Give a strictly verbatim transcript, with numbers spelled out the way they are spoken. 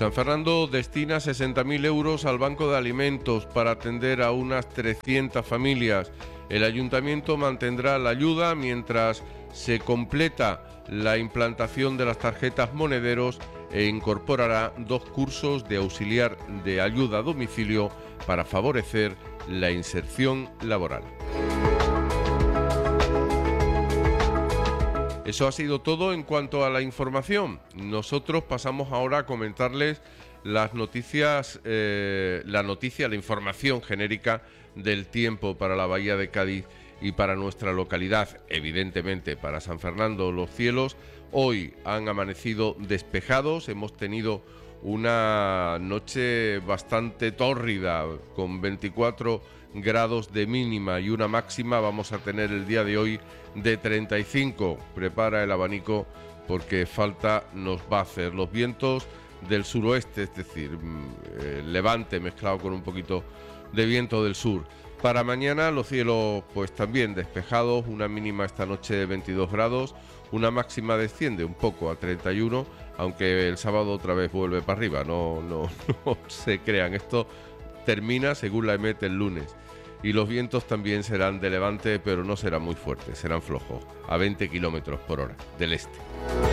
San Fernando destina sesenta mil euros al Banco de Alimentos para atender a unas trescientas familias. El ayuntamiento mantendrá la ayuda mientras se completa la implantación de las tarjetas monederos e incorporará dos cursos de auxiliar de ayuda a domicilio para favorecer la inserción laboral. Eso ha sido todo en cuanto a la información. Nosotros pasamos ahora a comentarles las noticias, eh, la noticia, la información genérica del tiempo para la Bahía de Cádiz y para nuestra localidad, evidentemente para San Fernando. Los cielos hoy han amanecido despejados, hemos tenido una noche bastante tórrida con veinticuatro grados de mínima y una máxima vamos a tener el día de hoy de treinta y cinco. Prepara el abanico porque falta nos va a hacer. Los vientos del suroeste, es decir, eh, levante mezclado con un poquito de viento del sur. Para mañana los cielos pues también despejados, una mínima esta noche de veintidós grados, una máxima desciende un poco a treinta y uno, aunque el sábado otra vez vuelve para arriba, no, no, no se crean, esto termina según la EMET el lunes. Y los vientos también serán de levante, pero no serán muy fuertes, serán flojos, a veinte kilómetros por hora del este.